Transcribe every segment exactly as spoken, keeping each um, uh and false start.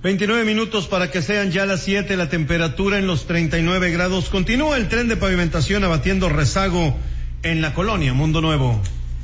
veintinueve minutos para que sean ya las siete, la temperatura en los treinta y nueve grados. Continúa el tren de pavimentación abatiendo rezago en la colonia Mundo Nuevo.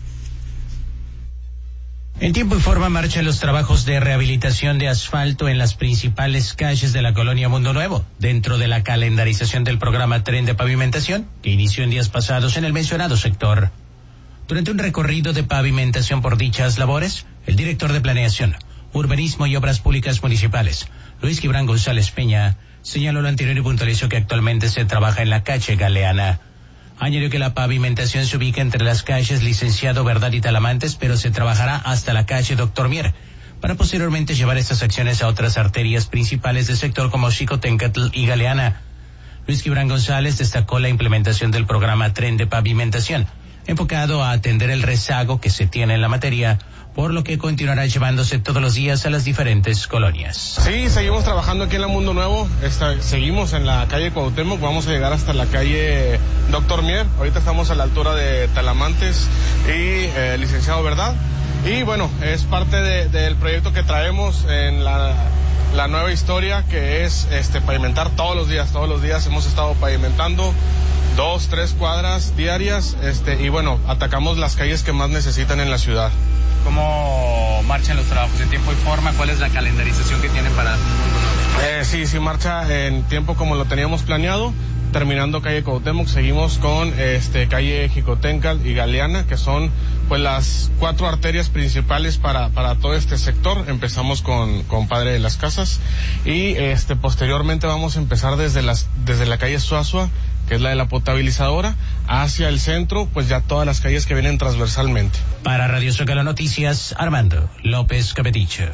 En tiempo y forma marchan los trabajos de rehabilitación de asfalto en las principales calles de la colonia Mundo Nuevo, dentro de la calendarización del programa Tren de Pavimentación, que inició en días pasados en el mencionado sector. Durante un recorrido de pavimentación por dichas labores, el director de Planeación, Urbanismo y Obras Públicas Municipales, Luis Gibran González Peña, señaló lo anterior y puntualizó que actualmente se trabaja en la calle Galeana. Añadió que la pavimentación se ubica entre las calles Licenciado Verdad y Talamantes, pero se trabajará hasta la calle Doctor Mier, para posteriormente llevar estas acciones a otras arterias principales del sector como Xicoténcatl y Galeana. Luis Gibran González destacó la implementación del programa Tren de Pavimentación, enfocado a atender el rezago que se tiene en la materia, por lo que continuará llevándose todos los días a las diferentes colonias. Sí, seguimos trabajando aquí en la Mundo Nuevo, Esta, seguimos en la calle Cuauhtémoc, vamos a llegar hasta la calle Doctor Mier, ahorita estamos a la altura de Talamantes y eh, Licenciado Verdad, y bueno, es parte de, del proyecto que traemos en la, la nueva historia, que es este pavimentar todos los días, todos los días hemos estado pavimentando dos, tres cuadras diarias, este, y bueno, atacamos las calles que más necesitan en la ciudad. ¿Cómo marchan los trabajos en tiempo y forma? ¿Cuál es la calendarización que tienen para Mundo Nuevo? Eh, sí, sí marcha en tiempo como lo teníamos planeado. Terminando calle Cuauhtémoc, seguimos con este calle Xicoténcatl y Galeana, que son pues las cuatro arterias principales para para todo este sector. Empezamos con con Padre de las Casas y este posteriormente vamos a empezar desde las desde la calle Suazua, que es la de la potabilizadora, hacia el centro, pues ya todas las calles que vienen transversalmente. Para Radio Zócalo Noticias, Armando López Capeticho.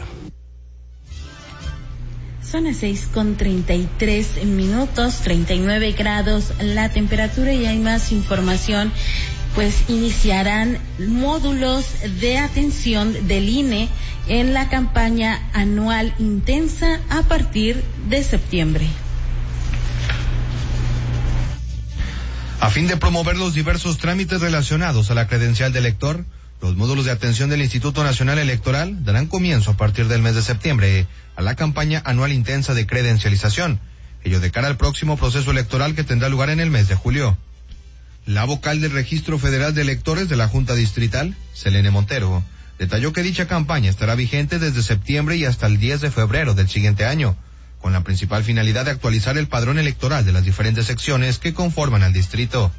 Son las seis con treinta y tres minutos, treinta y nueve grados la temperatura, y hay más información. Pues iniciarán módulos de atención del I N E en la campaña anual intensa a partir de septiembre. A fin de promover los diversos trámites relacionados a la credencial de elector, los módulos de atención del Instituto Nacional Electoral darán comienzo a partir del mes de septiembre a la campaña anual intensa de credencialización, ello de cara al próximo proceso electoral que tendrá lugar en el mes de julio. La vocal del Registro Federal de Electores de la Junta Distrital, Selene Montero, detalló que dicha campaña estará vigente desde septiembre y hasta el diez de febrero del siguiente año, con la principal finalidad de actualizar el padrón electoral de las diferentes secciones que conforman al distrito.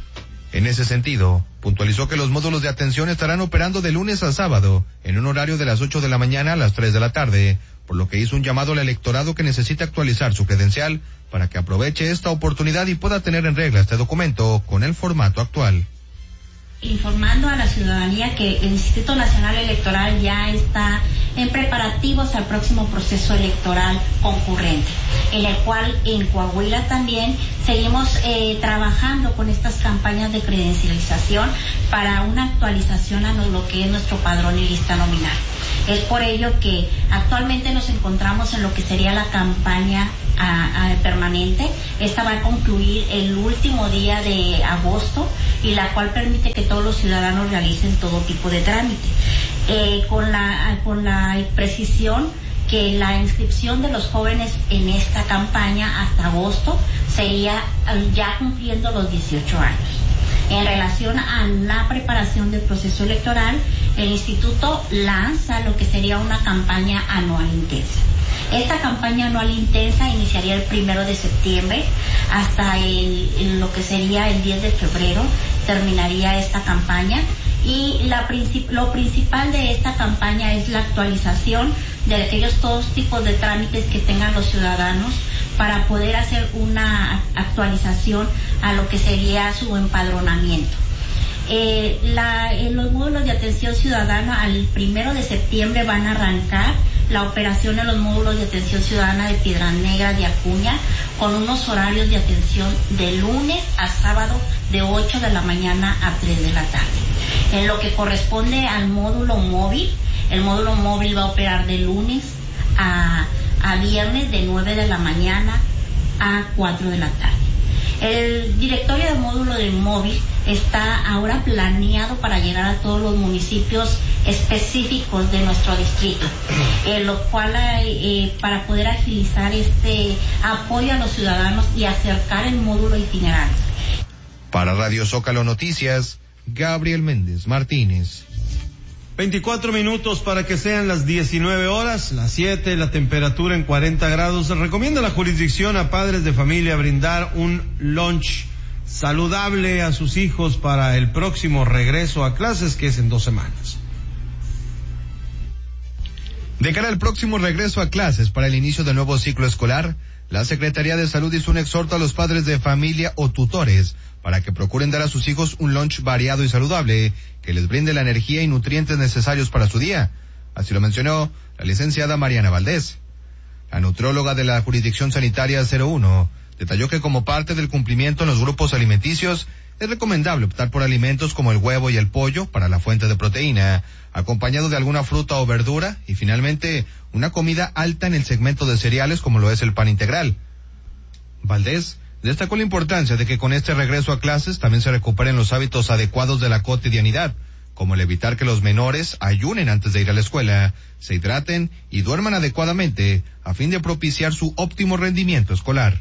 En ese sentido, puntualizó que los módulos de atención estarán operando de lunes a sábado, en un horario de las ocho de la mañana a las tres de la tarde, por lo que hizo un llamado al electorado que necesita actualizar su credencial para que aproveche esta oportunidad y pueda tener en regla este documento con el formato actual. Informando a la ciudadanía que el Instituto Nacional Electoral ya está en preparativos al próximo proceso electoral concurrente, en el cual en Coahuila también seguimos eh, trabajando con estas campañas de credencialización para una actualización a lo que es nuestro padrón y lista nominal. Es por ello que actualmente nos encontramos en lo que sería la campaña a, a permanente. Esta va a concluir el último día de agosto, y la cual permite que todos los ciudadanos realicen todo tipo de trámite. Eh, con la con la precisión que la inscripción de los jóvenes en esta campaña hasta agosto sería ya cumpliendo los dieciocho años. En relación a la preparación del proceso electoral, el instituto lanza lo que sería una campaña anual intensa. Esta campaña anual intensa iniciaría el primero de septiembre hasta el, el, lo que sería el diez de febrero, terminaría esta campaña. Y la, lo principal de esta campaña es la actualización de aquellos todos tipos de trámites que tengan los ciudadanos para poder hacer una actualización a lo que sería su empadronamiento. Eh, la, en los módulos de atención ciudadana al primero de septiembre van a arrancar la operación en los módulos de atención ciudadana de Piedras Negras de Acuña, con unos horarios de atención de lunes a sábado de ocho de la mañana a tres de la tarde. En lo que corresponde al módulo móvil, el módulo móvil va a operar de lunes a, a viernes de nueve de la mañana a cuatro de la tarde. El directorio de módulo del móvil está ahora planeado para llegar a todos los municipios específicos de nuestro distrito, eh, lo cual eh, para poder agilizar este apoyo a los ciudadanos y acercar el módulo itinerante. Para Radio Zócalo Noticias, Gabriel Méndez Martínez. veinticuatro minutos para que sean las diecinueve horas, las siete, la temperatura en cuarenta grados. Recomienda la jurisdicción a padres de familia brindar un lunch saludable a sus hijos para el próximo regreso a clases, que es en dos semanas. De cara al próximo regreso a clases para el inicio del nuevo ciclo escolar, la Secretaría de Salud hizo un exhorto a los padres de familia o tutores para que procuren dar a sus hijos un lunch variado y saludable que les brinde la energía y nutrientes necesarios para su día. Así lo mencionó la licenciada Mariana Valdés. La nutrióloga de la Jurisdicción Sanitaria cero uno detalló que como parte del cumplimiento en los grupos alimenticios es recomendable optar por alimentos como el huevo y el pollo para la fuente de proteína, acompañado de alguna fruta o verdura y finalmente una comida alta en el segmento de cereales como lo es el pan integral. Valdés destacó la importancia de que con este regreso a clases también se recuperen los hábitos adecuados de la cotidianidad, como el evitar que los menores ayunen antes de ir a la escuela, se hidraten y duerman adecuadamente a fin de propiciar su óptimo rendimiento escolar.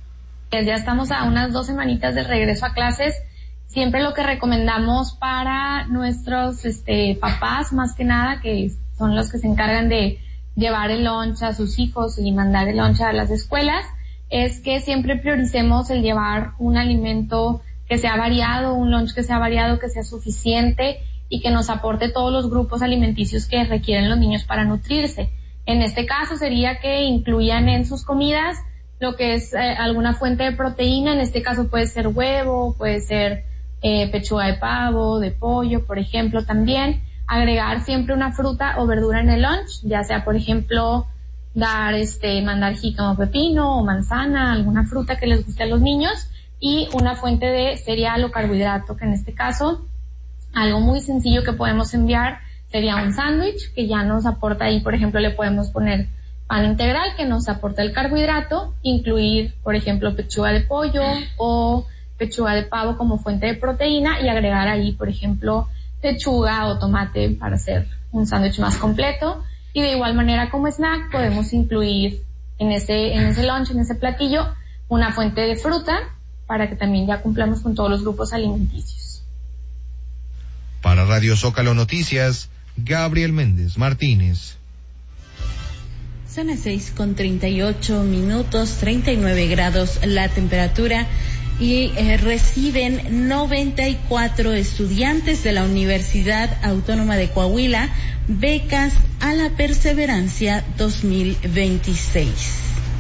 Ya estamos a unas dos semanitas del regreso a clases. Siempre lo que recomendamos para nuestros este, papás, más que nada, que son los que se encargan de llevar el lunch a sus hijos y mandar el lunch a las escuelas, es que siempre prioricemos el llevar un alimento que sea variado, un lunch que sea variado, que sea suficiente y que nos aporte todos los grupos alimenticios que requieren los niños para nutrirse. En este caso sería que incluyan en sus comidas lo que es eh, alguna fuente de proteína, en este caso puede ser huevo, puede ser eh, pechuga de pavo, de pollo, por ejemplo, también. Agregar siempre una fruta o verdura en el lunch, ya sea, por ejemplo, dar este mandar jícama o pepino o manzana, alguna fruta que les guste a los niños, y una fuente de cereal o carbohidrato, que en este caso algo muy sencillo que podemos enviar sería un sándwich que ya nos aporta ahí, por ejemplo, le podemos poner pan integral que nos aporta el carbohidrato, incluir, por ejemplo, pechuga de pollo o pechuga de pavo como fuente de proteína y agregar ahí, por ejemplo, lechuga o tomate para hacer un sándwich más completo. Y de igual manera como snack podemos incluir en ese, en ese lunch, en ese platillo, una fuente de fruta para que también ya cumplamos con todos los grupos alimenticios. Para Radio Zócalo Noticias, Gabriel Méndez Martínez. Son las seis con treinta y ocho minutos, treinta y nueve grados la temperatura. Y eh, reciben noventa y cuatro estudiantes de la Universidad Autónoma de Coahuila becas a la Perseverancia dos mil veintiséis.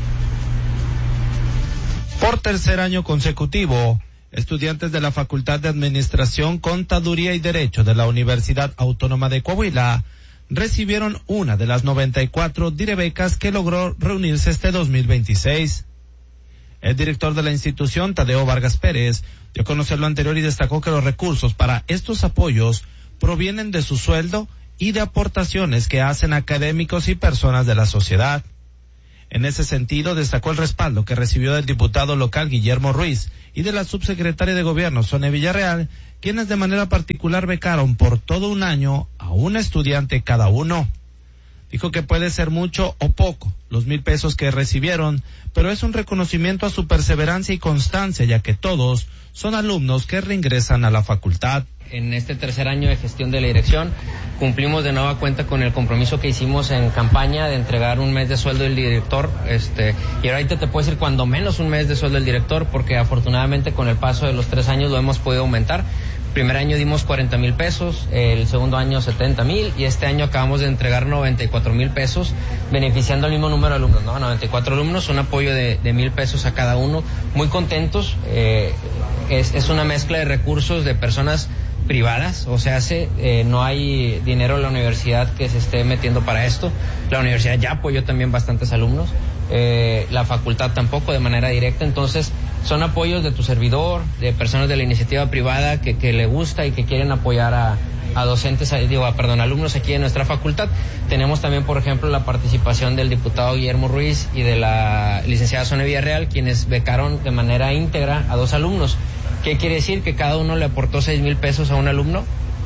Por tercer año consecutivo, estudiantes de la Facultad de Administración, Contaduría y Derecho de la Universidad Autónoma de Coahuila recibieron una de las noventa y cuatro direbecas que logró reunirse este dos mil veintiséis. El director de la institución, Tadeo Vargas Pérez, dio a conocer lo anterior y destacó que los recursos para estos apoyos provienen de su sueldo y de aportaciones que hacen académicos y personas de la sociedad. En ese sentido, destacó el respaldo que recibió del diputado local Guillermo Ruiz y de la subsecretaria de Gobierno, Sonia Villarreal, quienes de manera particular becaron por todo un año a un estudiante cada uno. Dijo que puede ser mucho o poco los mil pesos que recibieron, pero es un reconocimiento a su perseverancia y constancia, ya que todos son alumnos que reingresan a la facultad. En este tercer año de gestión de la dirección, cumplimos de nueva cuenta con el compromiso que hicimos en campaña de entregar un mes de sueldo del director, este, y ahorita te puedo decir cuando menos un mes de sueldo del director, porque afortunadamente con el paso de los tres años lo hemos podido aumentar. Primer año dimos cuarenta mil pesos, el segundo año setenta mil y este año acabamos de entregar noventa y cuatro mil pesos, beneficiando al mismo número de alumnos, ¿no? noventa y cuatro alumnos, un apoyo de, de mil pesos a cada uno, muy contentos. Eh, es, es una mezcla de recursos de personas privadas, o sea, se, eh, no hay dinero en la universidad que se esté metiendo para esto. La universidad ya apoyó también bastantes alumnos, eh, la facultad tampoco de manera directa, entonces son apoyos de tu servidor, de personas de la iniciativa privada que, que le gusta y que quieren apoyar a, a docentes, a, digo, a, perdón, alumnos aquí en nuestra facultad. Tenemos también, por ejemplo, la participación del diputado Guillermo Ruiz y de la licenciada Sonia Villarreal, quienes becaron de manera íntegra a dos alumnos. ¿Qué quiere decir? Que cada uno le aportó seis mil pesos a un alumno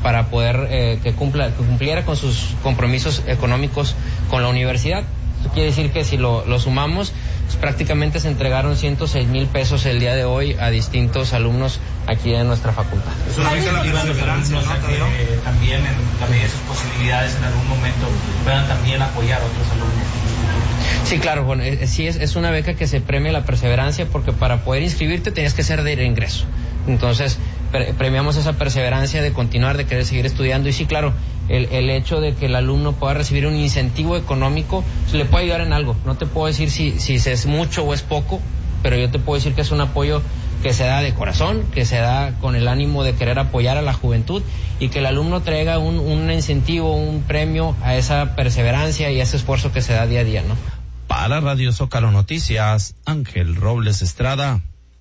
para poder eh, que cumpla que cumpliera con sus compromisos económicos con la universidad. Esto quiere decir que si lo, lo sumamos, pues prácticamente se entregaron ciento seis mil pesos el día de hoy a distintos alumnos aquí en nuestra facultad. Es una beca la perseverancia, o sea, que eh, también en la medida de sus posibilidades en algún momento puedan también apoyar a otros alumnos. Sí, claro, bueno, eh, sí es, es una beca que se premia la perseverancia, porque para poder inscribirte tenías que ser de ingreso. Entonces, pre premiamos esa perseverancia de continuar, de querer seguir estudiando. Y sí, claro, el, el hecho de que el alumno pueda recibir un incentivo económico, pues, le puede ayudar en algo. No te puedo decir si, si es mucho o es poco, pero yo te puedo decir que es un apoyo que se da de corazón, que se da con el ánimo de querer apoyar a la juventud, y que el alumno traiga un, un incentivo, un premio a esa perseverancia y a ese esfuerzo que se da día a día, ¿no? Para Radio Zócalo Noticias, Ángel Robles Estrada.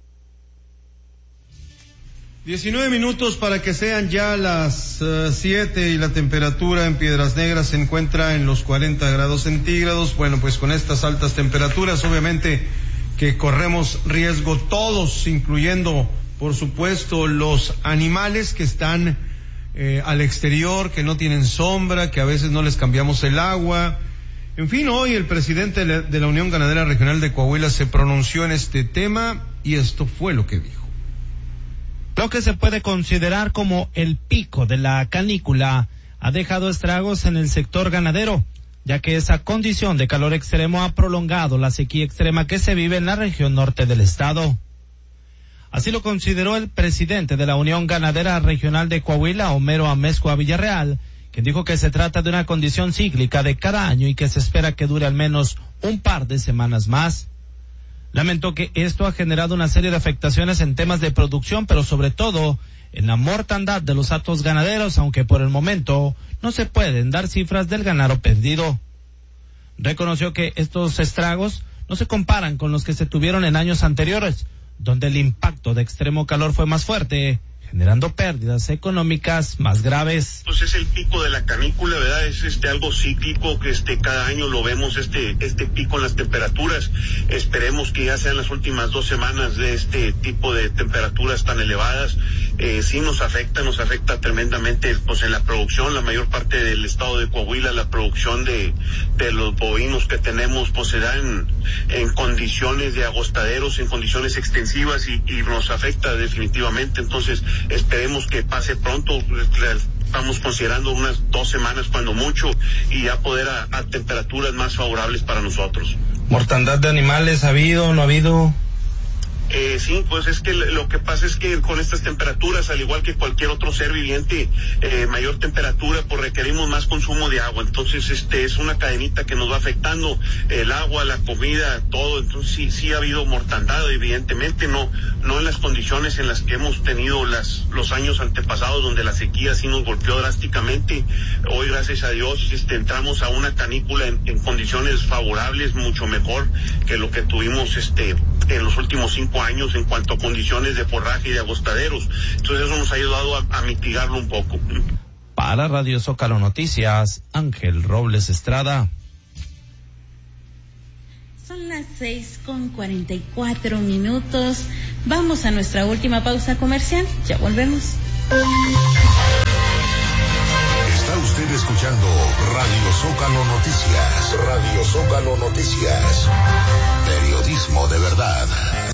diecinueve minutos para que sean ya las siete uh, y la temperatura en Piedras Negras se encuentra en los cuarenta grados centígrados. Bueno, pues con estas altas temperaturas, obviamente que corremos riesgo todos, incluyendo, por supuesto, los animales que están eh, al exterior, que no tienen sombra, que a veces no les cambiamos el agua. En fin, hoy el presidente de la Unión Ganadera Regional de Coahuila se pronunció en este tema y esto fue lo que dijo. Lo que se puede considerar como el pico de la canícula ha dejado estragos en el sector ganadero, ya que esa condición de calor extremo ha prolongado la sequía extrema que se vive en la región norte del estado. Así lo consideró el presidente de la Unión Ganadera Regional de Coahuila, Homero Amezcua Villarreal, quien dijo que se trata de una condición cíclica de cada año y que se espera que dure al menos un par de semanas más. Lamentó que esto ha generado una serie de afectaciones en temas de producción, pero sobre todo en la mortandad de los hatos ganaderos, aunque por el momento no se pueden dar cifras del ganado perdido. Reconoció que estos estragos no se comparan con los que se tuvieron en años anteriores, donde el impacto de extremo calor fue más fuerte, generando pérdidas económicas más graves. Pues es el pico de la canícula, ¿verdad? Es este algo cíclico que este cada año lo vemos, este este pico en las temperaturas. Esperemos que ya sean las últimas dos semanas de este tipo de temperaturas tan elevadas. Eh, sí nos afecta, nos afecta tremendamente, pues en la producción, la mayor parte del estado de Coahuila, la producción de de los bovinos que tenemos, pues se da en, en condiciones de agostaderos, en condiciones extensivas y, y nos afecta definitivamente. Entonces, esperemos que pase pronto, estamos considerando unas dos semanas cuando mucho, y ya poder a, a temperaturas más favorables para nosotros. ¿Mortandad de animales ha habido, no ha habido? Eh, sí, pues es que lo que pasa es que con estas temperaturas, al igual que cualquier otro ser viviente, eh, mayor temperatura, pues requerimos más consumo de agua. Entonces, este es una cadenita que nos va afectando el agua, la comida, todo. Entonces, sí, sí ha habido mortandad, evidentemente, no, no en las condiciones en las que hemos tenido las, los años antepasados, donde la sequía sí nos golpeó drásticamente. Hoy, gracias a Dios, este, entramos a una canícula en, en condiciones favorables, mucho mejor que lo que tuvimos, este, en los últimos cinco años en cuanto a condiciones de forraje y de agostaderos. Entonces eso nos ha ayudado a, a mitigarlo un poco. Para Radio Zócalo Noticias, Ángel Robles Estrada. Son las seis con cuarenta y cuatro minutos. Vamos a nuestra última pausa comercial. Ya volvemos. Está usted escuchando Radio Zócalo Noticias. Radio Zócalo Noticias. Periodismo de verdad.